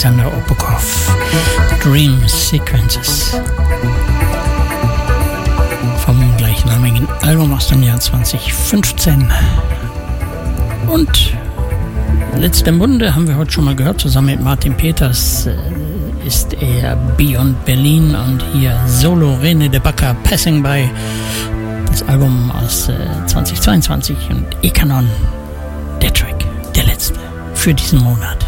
Alexander Opokov, Dream Sequences. Vom gleichnamigen Album aus dem Jahr 2015. Und Letzte Munde haben wir heute schon mal gehört, zusammen mit Martin Peters ist er Beyond Berlin und hier Solo René de Bacca Passing By, das Album aus 2022 und Ekanon, der Track, der letzte für diesen Monat.